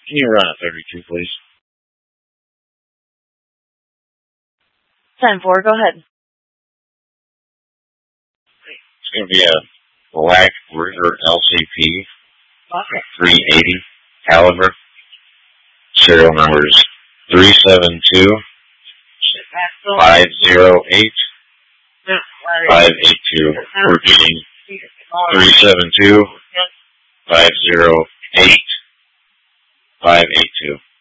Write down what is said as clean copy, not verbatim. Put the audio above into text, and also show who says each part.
Speaker 1: Can you run a 32, please?
Speaker 2: 10-4, go ahead.
Speaker 1: It's going to be a black Ruger LCP 380 caliber. Serial numbers 372 508 582. Repeating 372 508 582.